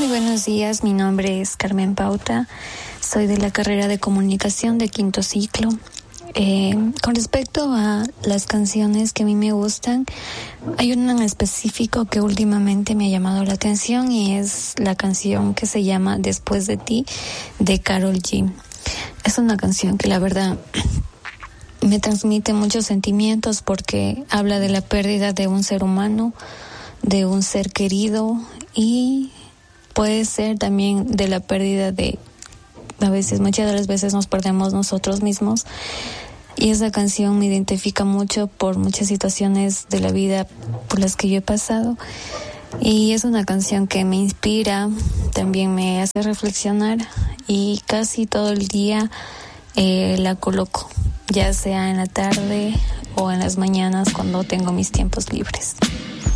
buenos días, mi nombre es Carmen Pauta, soy de la carrera de comunicación de quinto ciclo. Con respecto a las canciones que a mí me gustan, hay una en específico que últimamente me ha llamado la atención y es la canción que se llama Después de ti, de Karol G. Es una canción que la verdad me transmite muchos sentimientos porque habla de la pérdida de un ser humano, de un ser querido, y puede ser también de la pérdida de, muchas de las veces nos perdemos nosotros mismos. Y esa canción me identifica mucho por muchas situaciones de la vida por las que yo he pasado. Y es una canción que me inspira, también me hace reflexionar y casi todo el día la coloco, ya sea en la tarde o en las mañanas cuando tengo mis tiempos libres.